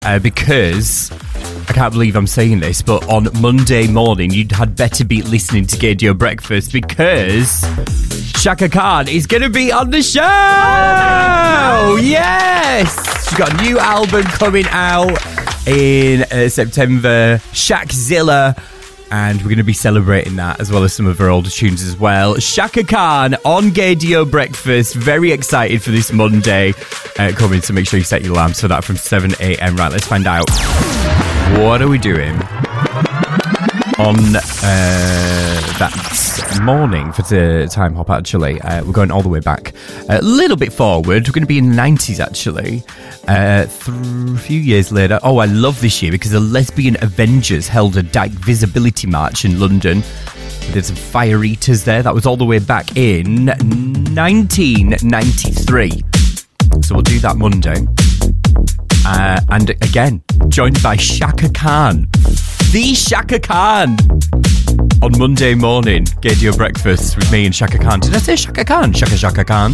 because I can't believe I'm saying this, but on Monday morning, you had better be listening to Gaydio Breakfast because Chaka Khan is going to be on the show! Oh, yes! She's got a new album coming out in September, Shakzilla, and we're going to be celebrating that as well as some of her older tunes as well. Chaka Khan on Gaydio Breakfast. Very excited for this Monday coming, so make sure you set your alarms for that from 7 a.m. Right, let's find out. What are we doing on that morning for the time hop, actually? We're going all the way back a little bit forward. We're going to be in the 90s, actually. A few years later. Oh, I love this year because the Lesbian Avengers held a Dyke Visibility March in London. There's some fire eaters there. That was all the way back in 1993. So we'll do that Monday. And again, joined by Chaka Khan. The Chaka Khan. On Monday morning, Gaydio Breakfast with me and Chaka Khan. Did I say Chaka Khan? Chaka Khan.